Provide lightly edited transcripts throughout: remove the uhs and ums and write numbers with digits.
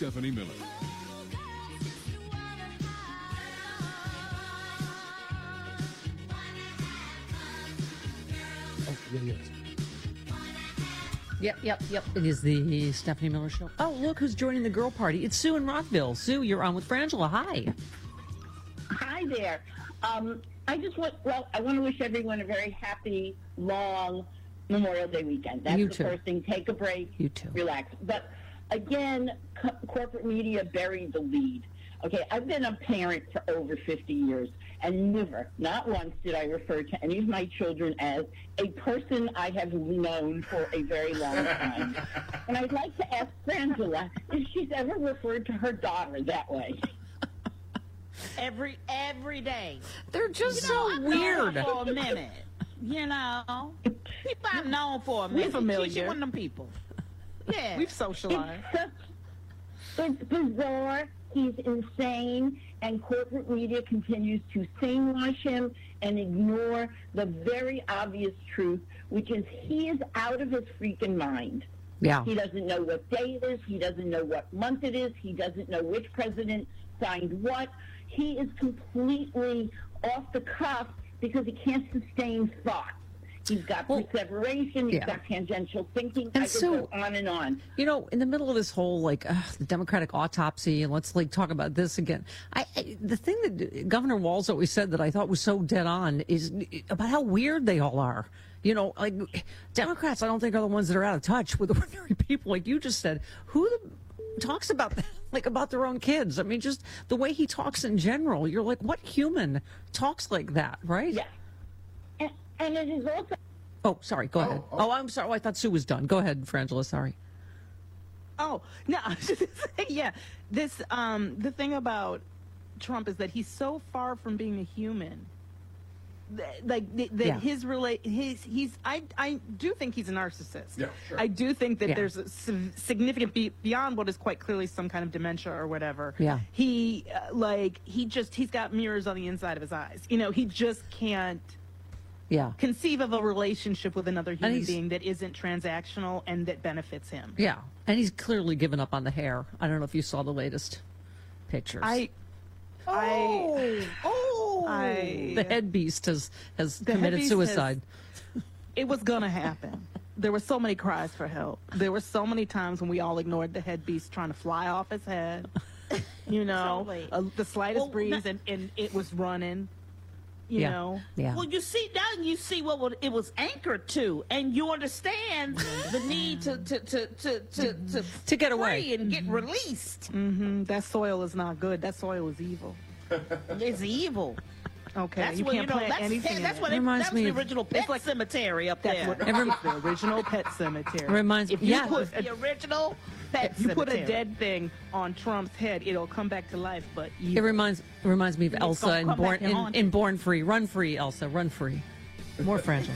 Stephanie Miller. Yep. It is the Stephanie Miller Show. Oh, look who's joining the girl party. It's Sue in Rockville. Sue, you're on with Frangela. Hi. Hi there. I want to wish everyone a very happy, long Memorial Day weekend. That's You the too. first thing. Take a break. You too. Relax. But again, corporate media buried the lead. Okay, I've been a parent for over 50 years, and never, not once, did I refer to any of my children as a person I have known for a very long time. And I'd like to ask Frangela if she's ever referred to her daughter that way. Every day. They're just so weird. For a minute. People I've known for a minute. We're familiar. She's one of them people. Yeah. We've socialized. It's bizarre. He's insane, and corporate media continues to singwash him and ignore the very obvious truth, which is he is out of his freaking mind. Yeah. He doesn't know what day it is. He doesn't know what month it is. He doesn't know which president signed what. He is completely off the cuff because he can't sustain thought. He's got perseveration. He's got tangential thinking. And I could so, go on and on. You know, in the middle of this whole, the Democratic autopsy, and let's, talk about this again. The thing that Governor Walz always said that I thought was so dead on is about how weird they all are. You know, Democrats, I don't think are the ones that are out of touch with ordinary people. Like you just said, who talks about that, about their own kids? I mean, just the way he talks in general, you're like, what human talks like that, right? Yeah. And it is also... Oh, sorry. Go ahead. Oh, I'm sorry. Oh, I thought Sue was done. Go ahead, Frangela. Sorry. Oh, no. I was just saying, yeah. This, the thing about Trump is that he's so far from being a human. I do think he's a narcissist. Yeah, sure. I do think that there's a significant beyond what is quite clearly some kind of dementia or whatever. Yeah. He's got mirrors on the inside of his eyes. He just can't conceive of a relationship with another human being that isn't transactional and that benefits him. Yeah. And he's clearly given up on the hair. I don't know if you saw the latest pictures. The head beast has committed suicide. It was going to happen. There were so many cries for help. There were so many times when we all ignored the head beast trying to fly off his head. Totally. The slightest breeze and it was running. You know? Yeah. Well, you see what it was anchored to, and you understand the need to get away and get released. Mm-hmm. That soil is not good. That soil is evil. It's evil. Okay, that's you what can't plant anything. That's what reminds that me was of the original pet cemetery up there. The original pet cemetery. Reminds me. If you put the original pet if you put a cemetery. dead thing on Trump's head, it'll come back to life. But It reminds me of Elsa in Born Free. Run free, Elsa. Run free. More Frangela.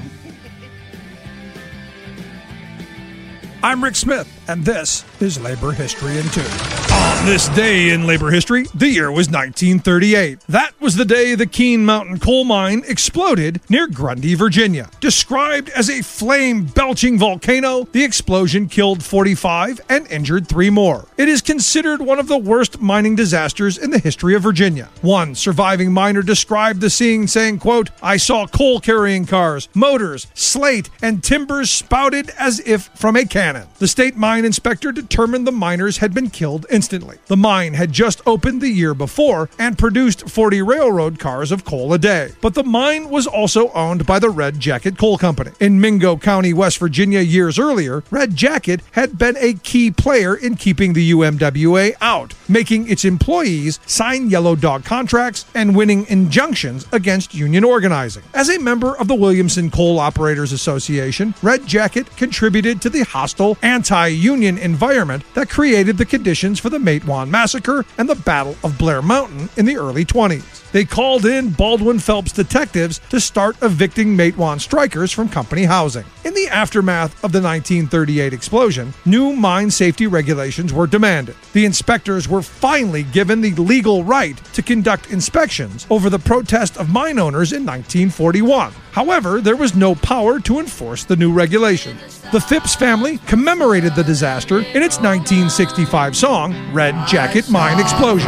I'm Rick Smith, and this is Labor History in 2. On this day in labor history, the year was 1938. That was the day the Keene Mountain coal mine exploded near Grundy, Virginia. Described as a flame-belching volcano, the explosion killed 45 and injured 3 more. It is considered one of the worst mining disasters in the history of Virginia. One surviving miner described the scene saying, quote, "I saw coal-carrying cars, motors, slate, and timbers spouted as if from a cannon. The state mine inspector determined the miners had been killed instantly. The mine had just opened the year before and produced 40 railroad cars of coal a day. But the mine was also owned by the Red Jacket Coal Company. In Mingo County, West Virginia, years earlier, Red Jacket had been a key player in keeping the UMWA out, making its employees sign yellow dog contracts and winning injunctions against union organizing. As a member of the Williamson Coal Operators Association, Red Jacket contributed to the hostile anti-union environment that created the conditions for the Matewan Massacre and the Battle of Blair Mountain in the early 20s. They called in Baldwin Phelps detectives to start evicting Matewan strikers from company housing. In the aftermath of the 1938 explosion, new mine safety regulations were demanded. The inspectors were finally given the legal right to conduct inspections over the protest of mine owners in 1941. However, there was no power to enforce the new regulation. The Phipps family commemorated the disaster in its 1965 song, Red Jacket Mine Explosion.